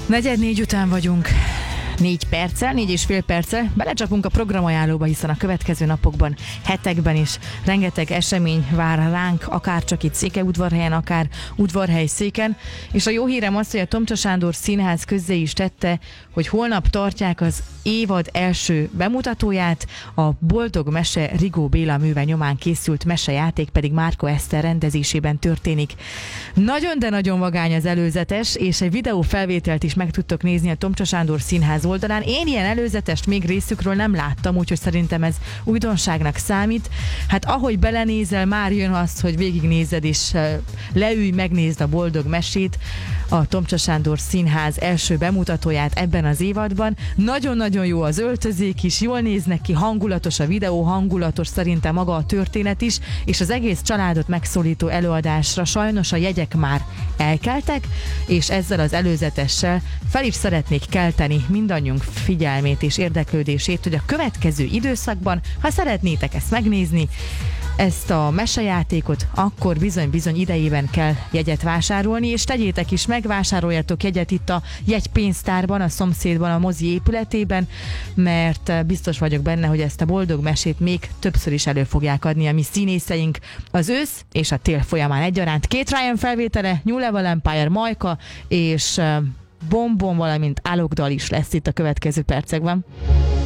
4:04 után vagyunk. 4,5 perccel belecsapunk a programajánlóba, hiszen a következő napokban, hetekben is rengeteg esemény vár ránk, akár csak itt Székelyudvarhelyen, akár Udvarhely-széken. És a jó hírem az, hogy a Tomcsa Sándor Színház közzé is tette, hogy holnap tartják az évad első bemutatóját, a Boldog Mese Rigó Béla műve nyomán készült mesejáték pedig Márko Eszter rendezésében történik. Nagyon, de nagyon vagány az előzetes, és egy videófelvételt is meg tudtok nézni a Tomcsa Sándor Színház oldalán. Én ilyen előzetest még részükről nem láttam, úgyhogy szerintem ez újdonságnak számít. Hát ahogy belenézel, már jön az, hogy végignézed és leülj, megnézd a Boldog Mesét, a Tomcsa Sándor Színház első bemutatóját ebben az évadban. Nagyon-nagyon jó az öltözék is, jól néznek ki, hangulatos a videó, hangulatos szerintem maga a történet is, és az egész családot megszólító előadásra sajnos a jegyek már elkeltek, és ezzel az előzetessel fel is szeretnék kelteni mindannyiunk figyelmét és érdeklődését, hogy a következő időszakban, ha szeretnétek ezt megnézni, ezt a mesejátékot, akkor bizony-bizony idejében kell jegyet vásárolni, és tegyétek is meg, vásároljatok jegyet itt a jegypénztárban, a szomszédban, a mozi épületében, mert biztos vagyok benne, hogy ezt a Boldog Mesét még többször is elő fogják adni a mi színészeink az ősz és a tél folyamán egyaránt. Két Ryan felvétele, New Level Empire, Majka és Bombom, valamint Alokdal is lesz itt a következő percekben.